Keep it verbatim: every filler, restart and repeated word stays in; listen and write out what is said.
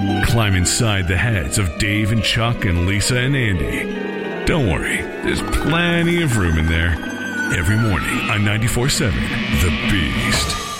Climb inside the heads of Dave and Chuck and Lisa and Andy. Don't worry, there's plenty of room in there. Every morning on ninety-four point seven The Beast.